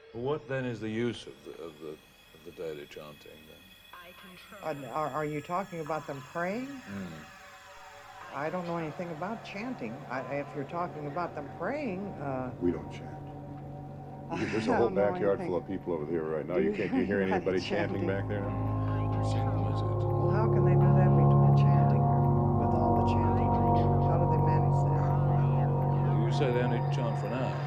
What then is the use of the daily chanting then? Are you talking about them praying? Mm. I don't know anything about chanting. If you're talking about them praying, We don't chant. There's I a whole don't know backyard anything. full of people over here right now. Do You you can't. hear Do you hear anybody anybody chanting chanting? back there? Well, how can they do that between chanting? With all the chanting, how do they manage that? You say they only chant for an hour.